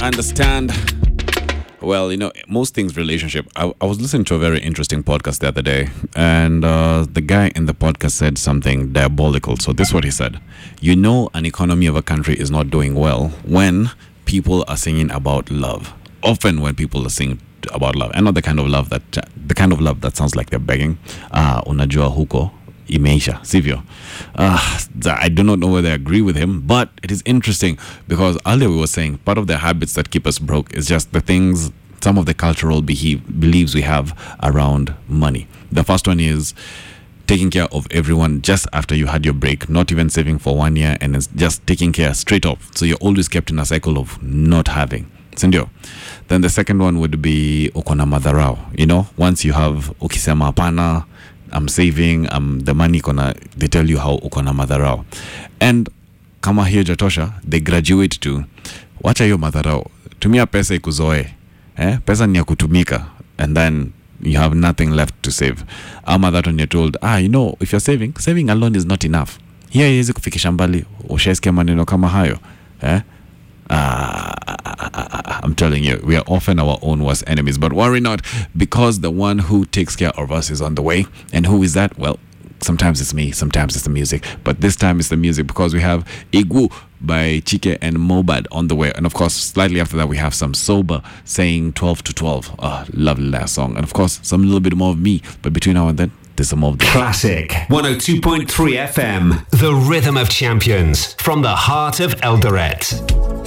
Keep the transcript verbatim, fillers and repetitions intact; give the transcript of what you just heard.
understand. Well, you know, most things relationship. I, I was listening to a very interesting podcast the other day, and uh, the guy in the podcast said something diabolical. So this is what he said. You know, an economy of a country is not doing well when people are singing about love. Often when people are singing about love, and not the kind of love that the kind of love that sounds like they're begging. Uh, unajua huko imeisha, sivyo? Uh, I do not know whether I agree with him, but it is interesting because earlier we were saying part of the habits that keep us broke is just the things, some of the cultural behave, beliefs we have around money. The first one is taking care of everyone just after you had your break, not even saving for one year, and it's just taking care straight off. So you're always kept in a cycle of not having. Sindio. Then the second one would be ukona madharau. You know, once you have ukisema hapana, I'm saving, um, the money kona, they tell you how ukona madharau. And kama hiyo jatosha, they graduate to wacha hiyo madharau. Tumia pesa ikuzoe. Eh? Pesa ni ya kutumika. And then you have nothing left to save. Ama that when you're told, ah, you know, if you're saving, saving alone is not enough. Hiyo haiwezi kufikisha mbali. Ushaisikia maneno kama hayo. Eh? Uh, I'm telling you, we are often our own worst enemies. But worry not, because the one who takes care of us is on the way. And who is that? Well, sometimes it's me, sometimes it's the music. But this time it's the music because we have Igwu by Chike and Mobad on the way. And of course, slightly after that, we have some Sober saying twelve to twelve. Oh, lovely last song. And of course, some little bit more of me. But between now and then, there's some more of the Classic one oh two point three F M, the rhythm of champions from the heart of Eldoret.